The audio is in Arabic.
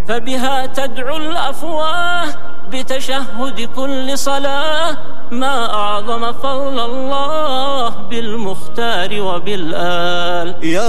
فبها تدعو الأفواه بتشهد كل صلاة. ما أعظم فضل الله بالمختار وبالآل.